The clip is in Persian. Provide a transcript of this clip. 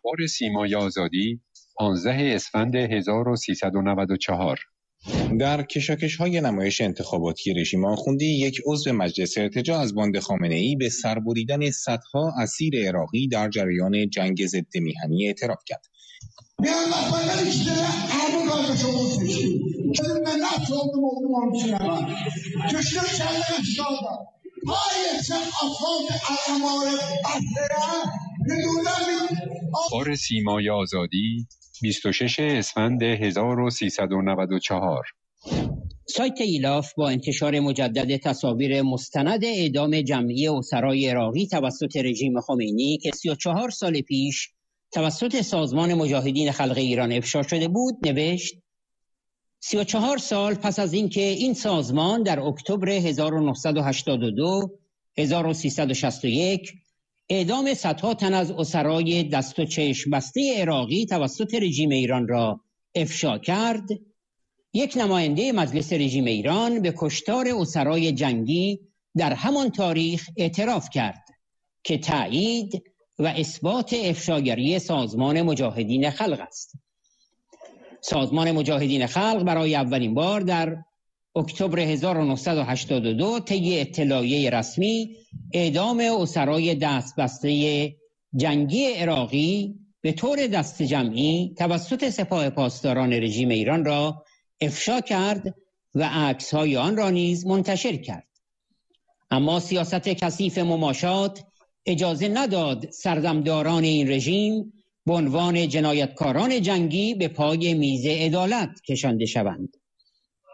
اخبار سیمای آزادی 15 اسفند 1394. در کشاکش‌های نمایش انتخاباتی رژیم آخوندی، یک عضو مجلس ارتجاع از باند خامنه‌ای به سربریدن صدها اسیر عراقی در جریان جنگ ضد میهنی اعتراف کرد. اخبار سیمای آزادی 26 اسفند 1394. سایت ایلاف با انتشار مجدد تصاویر مستند اعدام جمعی اسرای عراقی توسط رژیم خمینی که 34 سال پیش توسط سازمان مجاهدین خلق ایران افشا شده بود نوشت: 34 سال پس از اینکه این سازمان در اکتبر 1982 1361 اعدام صدها تن از اسرای دست و چشم بسته عراقی توسط رژیم ایران را افشا کرد، یک نماینده مجلس رژیم ایران به کشتار اسرای جنگی در همان تاریخ اعتراف کرد که تایید و اثبات افشاگری سازمان مجاهدین خلق است. سازمان مجاهدین خلق برای اولین بار در اکتبر 1982 طی اطلاعیه رسمی اعدام اسرای دستبسته جنگی عراقی به طور دست جمعی توسط سپاه پاسداران رژیم ایران را افشا کرد و عکس‌های آن را نیز منتشر کرد. اما سیاست کثیف مماشات اجازه نداد سردمداران این رژیم به عنوان جنایتکاران جنگی به پای میز عدالت کشانده شوند.